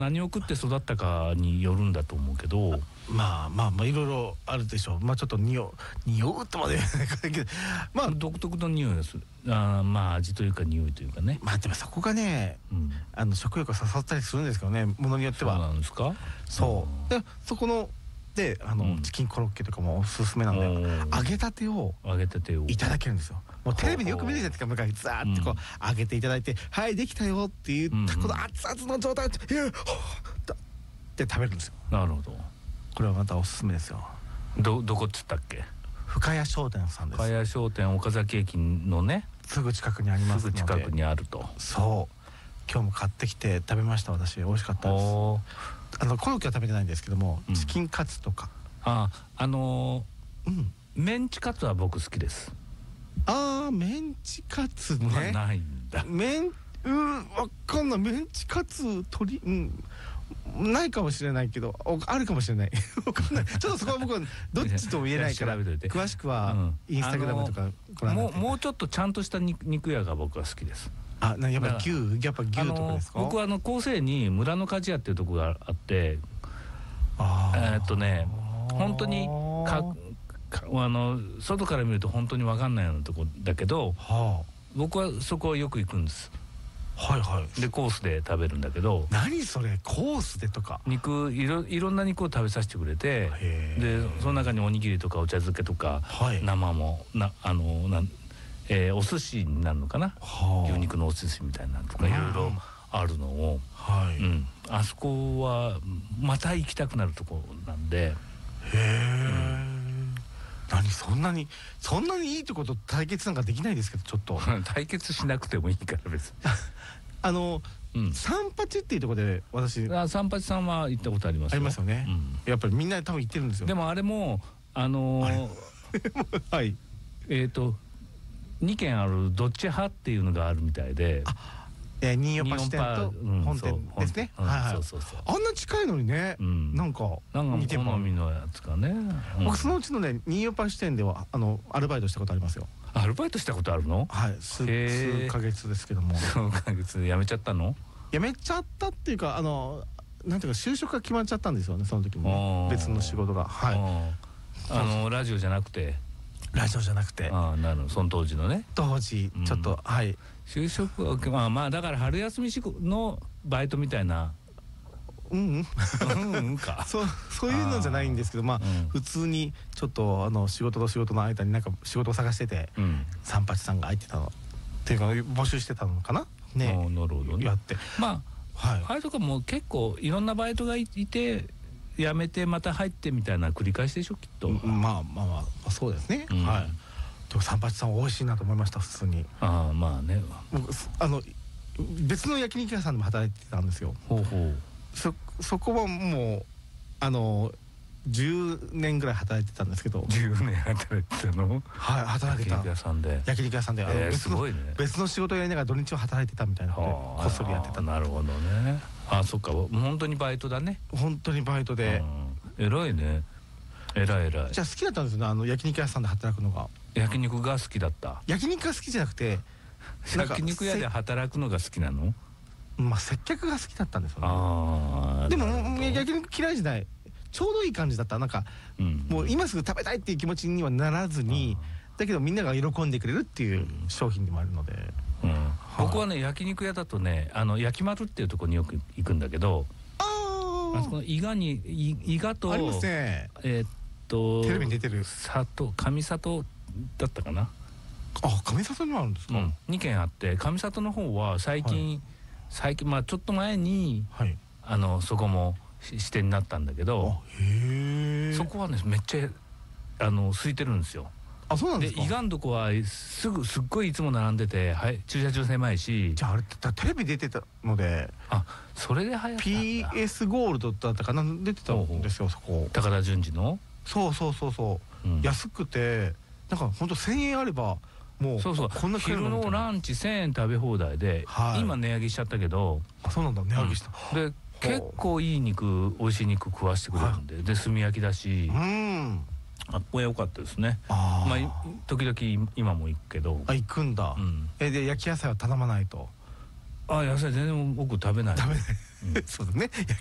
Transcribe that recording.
何を食って育ったかによるんだと思うけど、 まあいろいろあるでしょう。まあちょっと匂うとまでまあ独特の匂いです。まあ味というか匂いというかね。 まあでもそこがね、食欲を誘ったりするんですけどね、ものによっては。 そうなんですか。 そうでそこのでチキンコロッケとかもおすすめなので、揚げたてをいただけるんですよ。もうテレビでよく見るじゃないですか、昔ザーってこう揚げていただいて、はいできたよって言ったこの熱々の状態でって食べるんですよ。 なるほど。 これはまたおすすめですよ。 どこっつったっけ。 深谷商店さんです。 深谷商店岡崎駅のね、 すぐ近くにありますので。 すぐ近くにあると。 そう今日も買ってきて食べました。私美味しかったです。コロッケは食べてないんですけども、チキンカツとか、 メンチカツは僕好きです。 メンチカツね。 ないんだ。 わかんない。メンチカツないかもしれないけど、あるかもしれない。わかんない。ちょっとそこは僕はどっちとも言えないから詳しくはインスタグラムとかご覧になって。 もうちょっとちゃんとした肉屋が僕は好きです。 やっぱ牛とかですか。 僕は高生に村の鍛冶屋っていうとこがあって、本当に外から見ると本当に分かんないようなとこだけど、僕はそこはよく行くんです。でコースで食べるんだけど。 何それ、コースでとか。 いろんな肉を食べさせてくれて、でその中におにぎりとかお茶漬けとか、生もお寿司になるのかな、牛肉のお寿司みたいなのとかいろいろあるのを、あそこはまた行きたくなるとこなんで。 何そんなにいいとこと対決なんかできないですけど、ちょっと対決しなくてもいいから別に。 三八っていうところで私三八さんは行ったことありますよ。 ありますよね。やっぱりみんな多分行ってるんですよ。 でもあれもはい 2軒あるどっち派っていうのがあるみたいで。 新横支店と本店ですね。あんな近いのにね、なんか好みのやつかね。 僕そのうちのね新横支店ではアルバイトしたことありますよ。 アルバイトしたことあるの。 数ヶ月ですけども。 数ヶ月で辞めちゃったの。 辞めちゃったっていうかなんていうか就職が決まっちゃったんですよね、その時に。別の仕事が。 ラジオじゃなくて。 なるほど。 その当時のね。 当時ちょっと就職はまあだから春休みのバイトみたいな。そういうのじゃないんですけど、まあ普通にちょっと仕事と仕事の間になんか仕事を探してて、三八さんが空いてたのっていうか募集してたのかなね。 なるほどね。 やってまああれとかも結構いろんなバイトがいて辞めてまた入ってみたいな繰り返しでしょきっと。 まあそうですね。でも三八さん美味しいなと思いました。普通に。 まあね。 僕別の焼肉屋さんでも働いてたんですよ。そこはもう10年ぐらい働いてたんですけど。 10年働いてたの。 働いてた。焼肉屋さんで。 すごいね。 別の仕事やりながら土日は働いてたみたいなこっそりやってた。 なるほどね。そっか、本当にバイトだね。 本当にバイトで。 偉いね。偉い。じゃあ好きだったんですよね、焼肉屋さんで働くのが。 焼肉が好きだった。 焼肉が好きじゃなくて、 焼肉屋で働くのが好きなの。 接客が好きだったんですよね。でも焼肉嫌いじゃない。ちょうどいい感じだった。なんかもう今すぐ食べたいっていう気持ちにはならずに、だけどみんなが喜んでくれるっていう商品でもあるので。 僕はね焼肉屋だとね焼き丸っていうところによく行くんだけど、あそこの伊賀とありますね。テレビに出てる上里だったかな。 上里にもあるんですか。 2軒あって、上里の方は最近まあちょっと前にそこも支店になったんだけど、そこはねめっちゃ空いてるんですよ。 そうなんですか。 伊賀んとこはすっごいいつも並んでて、駐車場狭いし。 じゃああれテレビ出てたので。 それで流行ったんだ。 PS ゴールドだったかな、出てたんですよそこ。 高田純次の。 そう安くてなんかほんと1000円あればもうこんな昼のランチ1000円食べ放題で、今値上げしちゃったけど。 そうなんだ、値上げした。 で結構いい肉、美味しい肉食わしてくれるんで、で炭焼きだし、ここは良かったですね。時々今も行くけど。 行くんだ。で焼き野菜は頼まないと。 野菜全然僕食べない。 食べないそうだね。